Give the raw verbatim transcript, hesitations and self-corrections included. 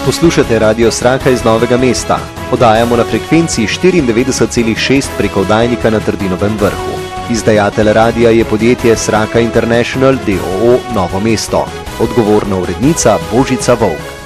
Poslušate Radio Sraka iz Novega mesta. Podajamo na frekvenci štiriindevetdeset celih šest preko oddajnika na Trdinovem vrhu. Izdajatelj radia je podjetje Sraka International d o o Novo mesto. Odgovorna urednica Božica Volk.